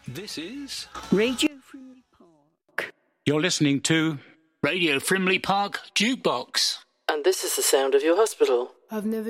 This is Radio Frimley Park. You're listening to Radio Frimley Park Jukebox. And this is the sound of your hospital. I've never